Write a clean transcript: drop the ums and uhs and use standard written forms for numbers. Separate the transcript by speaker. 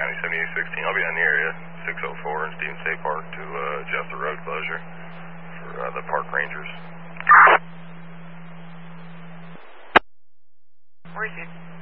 Speaker 1: County 7816. I'll be on the area, 604 in Stevens State Park to adjust the road closure for the park rangers.
Speaker 2: Where is it?